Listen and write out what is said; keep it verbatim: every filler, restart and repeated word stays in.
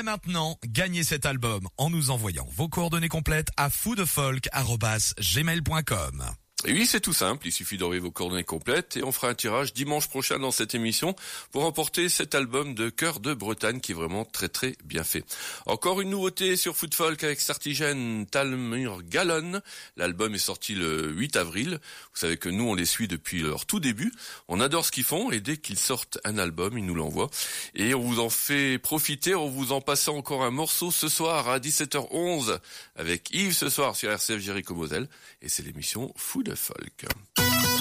maintenant, gagnez cet album en nous envoyant vos coordonnées complètes à foodfolk arobase gmail point com. Et oui, c'est tout simple, il suffit d'envoyer vos coordonnées complètes et on fera un tirage dimanche prochain dans cette émission pour remporter cet album de Cœur de Bretagne qui est vraiment très très bien fait. Encore une nouveauté sur Food Folk avec Sartigène Talmur Gallon. L'album est sorti le huit avril. Vous savez que nous on les suit depuis leur tout début. On adore ce qu'ils font et dès qu'ils sortent un album, ils nous l'envoient. Et on vous en fait profiter en vous en passant encore un morceau ce soir à dix-sept heures onze avec Yves ce soir sur R C F Jéricho Moselle. Et c'est l'émission Food Folk.